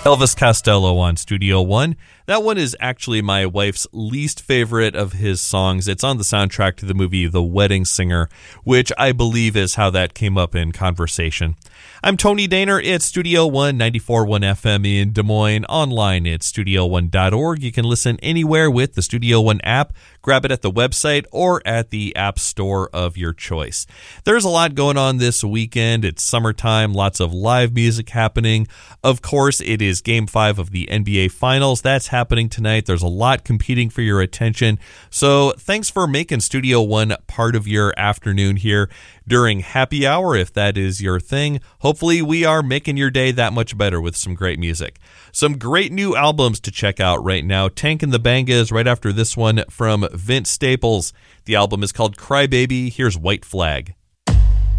Elvis Costello on Studio One. That one is actually my wife's least favorite of his songs. It's on the soundtrack to the movie The Wedding Singer, which I believe is how that came up in conversation. I'm Tony Daner. It's Studio One, 94.1 FM in Des Moines. Online at studio1.org. You can listen anywhere with the Studio One app. Grab it at the website or at the app store of your choice. There's a lot going on this weekend. It's summertime, lots of live music happening. Of course, it is Game 5 of the NBA Finals. That's happening tonight. There's a lot competing for your attention. So thanks for making Studio One part of your afternoon here during happy hour, if that is your thing. Hopefully we are making your day that much better with some great music. Some great new albums to check out right now. Tank and the Bangas right after this one from Vince Staples. The album is called Crybaby. Here's White Flag.